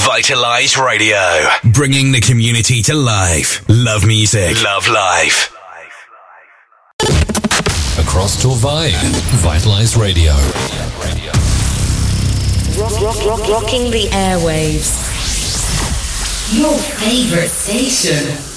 Vitalize Radio. Bringing the community to life. Love music. Love life. Across Torvay, Vitalize Radio. Rocking the airwaves. Your favorite station.